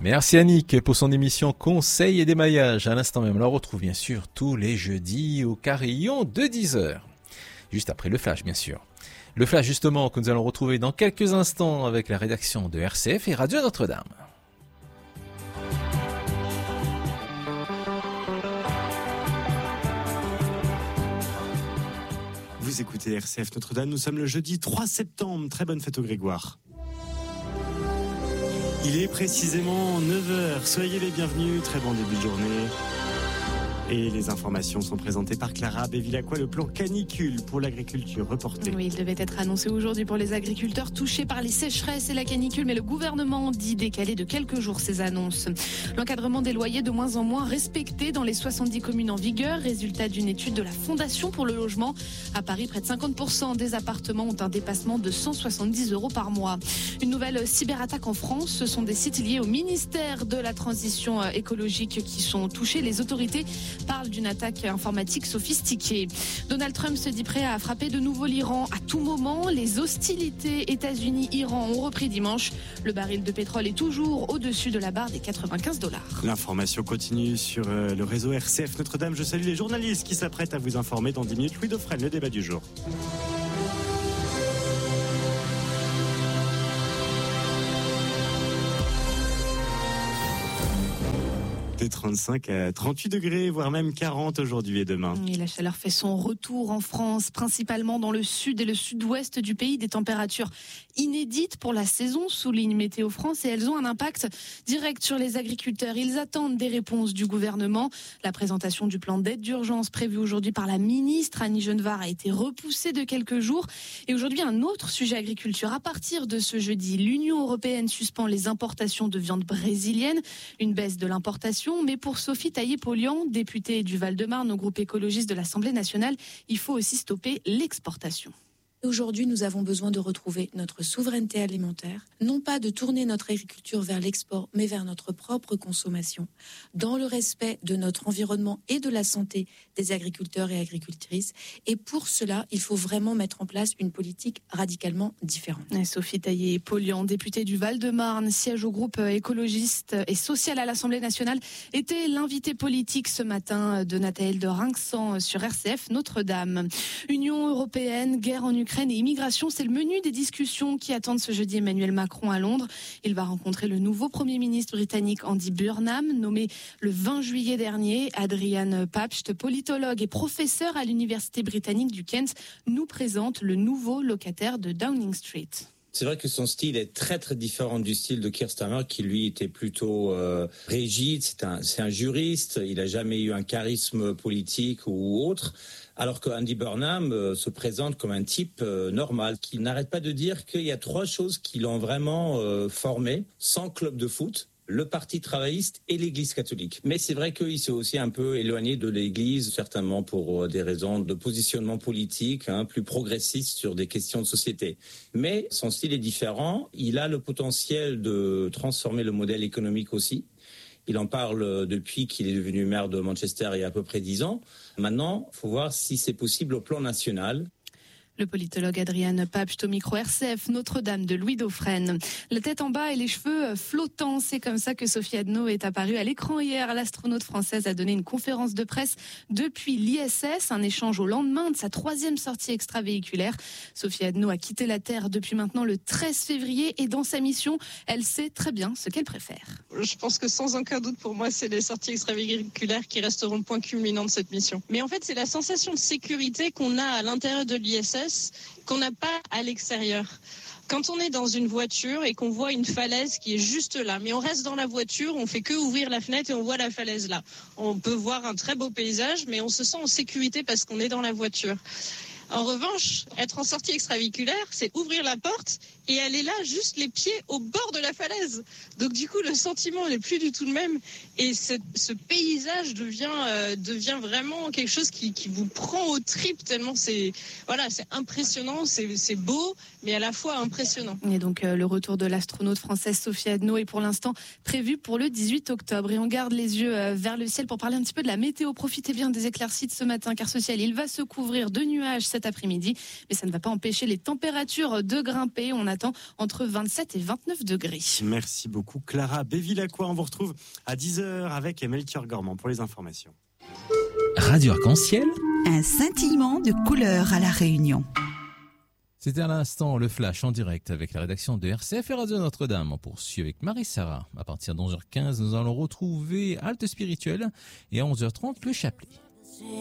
Merci Annick pour son émission Conseil et démaillage. À l'instant même, on la retrouve bien sûr tous les jeudis au carillon de 10h. Juste après le flash, bien sûr. Le flash justement que nous allons retrouver dans quelques instants avec la rédaction de RCF et Radio Notre-Dame. Vous écoutez RCF Notre-Dame, nous sommes le jeudi 3 septembre. Très bonne fête au Grégoire. Il est précisément 9h. Soyez les bienvenus. Très bon début de journée. Et les informations sont présentées par Clara Bévilacqua, le plan canicule pour l'agriculture reporté. Oui, il devait être annoncé aujourd'hui pour les agriculteurs touchés par les sécheresses et la canicule, mais le gouvernement dit décaler de quelques jours ces annonces. L'encadrement des loyers de moins en moins respecté dans les 70 communes en vigueur, résultat d'une étude de la Fondation pour le logement. À Paris, près de 50% des appartements ont un dépassement de 170 € par mois. Une nouvelle cyberattaque en France, ce sont des sites liés au ministère de la Transition écologique qui sont touchés. Les autorités parle d'une attaque informatique sophistiquée. Donald Trump se dit prêt à frapper de nouveau l'Iran à tout moment. Les hostilités États-Unis-Iran ont repris dimanche. Le baril de pétrole est toujours au-dessus de la barre des 95 $. L'information continue sur le réseau RCF Notre-Dame. Je salue les journalistes qui s'apprêtent à vous informer dans 10 minutes. Louis Dauphren, le débat du jour. Des 35 à 38 degrés, voire même 40 aujourd'hui et demain. Et la chaleur fait son retour en France, principalement dans le sud et le sud-ouest du pays. Des températures inédites pour la saison, souligne Météo France, et elles ont un impact direct sur les agriculteurs. Ils attendent des réponses du gouvernement. La présentation du plan d'aide d'urgence prévu aujourd'hui par la ministre Annie Genevard a été repoussée de quelques jours. Et aujourd'hui, un autre sujet agriculture. À partir de ce jeudi, l'Union européenne suspend les importations de viande brésilienne. Une baisse de l'importation. Mais pour Sophie Taillé-Polian, députée du Val-de-Marne au groupe écologiste de l'Assemblée nationale, il faut aussi stopper l'exportation. Aujourd'hui, nous avons besoin de retrouver notre souveraineté alimentaire, non pas de tourner notre agriculture vers l'export, mais vers notre propre consommation, dans le respect de notre environnement et de la santé des agriculteurs et agricultrices. Et pour cela, il faut vraiment mettre en place une politique radicalement différente. Sophie Taillé-Polian, députée du Val-de-Marne, siège au groupe écologiste et social à l'Assemblée nationale, était l'invité politique ce matin de Nathalie de Rinxan sur RCF Notre-Dame. Union européenne, guerre en Ukraine et immigration, c'est le menu des discussions qui attendent ce jeudi Emmanuel Macron à Londres. Il va rencontrer le nouveau Premier ministre britannique Andy Burnham, nommé le 20 juillet dernier. Adrian Papst, politologue et professeur à l'université britannique du Kent, nous présente le nouveau locataire de Downing Street. C'est vrai que son style est très très différent du style de Keir Starmer qui lui était plutôt rigide, c'est un juriste, il n'a jamais eu un charisme politique ou autre, alors que Andy Burnham se présente comme un type normal, qui n'arrête pas de dire qu'il y a 3 choses qui l'ont vraiment formé, sans club de foot, le Parti travailliste et l'Église catholique. Mais c'est vrai qu'il s'est aussi un peu éloigné de l'Église, certainement pour des raisons de positionnement politique, plus progressiste sur des questions de société. Mais son style est différent, il a le potentiel de transformer le modèle économique aussi. Il en parle depuis qu'il est devenu maire de Manchester il y a à peu près 10 ans. Maintenant, il faut voir si c'est possible au plan national. Le politologue Adrian Papst au micro RCF Notre-Dame de Louis Dauphren. La tête en bas et les cheveux flottants, c'est comme ça que Sophie Adno est apparue à l'écran hier. L'astronaute française a donné une conférence de presse depuis l'ISS, un échange au lendemain de sa 3e sortie extravéhiculaire. Sophie Adno a quitté la Terre depuis maintenant le 13 février et dans sa mission, elle sait très bien ce qu'elle préfère. Je pense que sans aucun doute pour moi, c'est les sorties extravéhiculaires qui resteront le point culminant de cette mission. Mais en fait, c'est la sensation de sécurité qu'on a à l'intérieur de l'ISS qu'on n'a pas à l'extérieur. Quand on est dans une voiture et qu'on voit une falaise qui est juste là, mais on reste dans la voiture, on fait que ouvrir la fenêtre et on voit la falaise là. On peut voir un très beau paysage, mais on se sent en sécurité parce qu'on est dans la voiture. En revanche, être en sortie extravéhiculaire, c'est ouvrir la porte et aller là, juste les pieds au bord de la falaise. Donc du coup, le sentiment n'est plus du tout le même. Et ce paysage devient vraiment quelque chose qui vous prend aux tripes tellement c'est impressionnant, c'est beau, mais à la fois impressionnant. Et donc le retour de l'astronaute française Sophie Adno est pour l'instant prévu pour le 18 octobre. Et on garde les yeux vers le ciel pour parler un petit peu de la météo. Profitez bien des éclaircies de ce matin, car ce ciel, il va se couvrir de nuages cet cet après-midi. Mais ça ne va pas empêcher les températures de grimper. On attend entre 27 et 29 degrés. Merci beaucoup Clara Bévilacqua. On vous retrouve à 10h avec Melchior Gormand pour les informations. Radio Arc-en-Ciel. Un scintillement de couleurs à La Réunion. C'était à l'instant le flash en direct avec la rédaction de RCF et Radio Notre-Dame. On poursuit avec Marie-Sarah. À partir de 11h15, nous allons retrouver Halte Spirituelle et à 11h30 le chapelet.